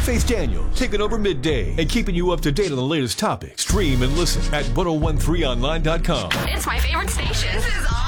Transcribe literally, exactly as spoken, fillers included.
Faith Daniels, taking over midday and keeping you up to date on the latest topics. Stream and listen at ten thirteen online dot com. It's my favorite station. This is awesome.